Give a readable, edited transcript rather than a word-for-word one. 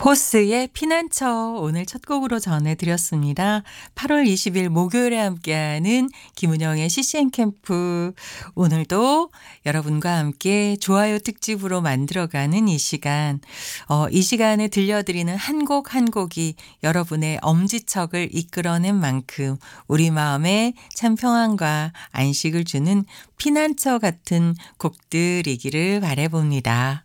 포스의 피난처 오늘 첫 곡으로 전해드렸습니다. 8월 20일 목요일에 함께하는 김은영의 CCM 캠프. 오늘도 여러분과 함께 좋아요 특집으로 만들어가는 이 시간. 이 시간에 들려드리는 한 곡 한 곡이 여러분의 엄지척을 이끌어낸 만큼 우리 마음에 참 평안과 안식을 주는 피난처 같은 곡들이기를 바라봅니다.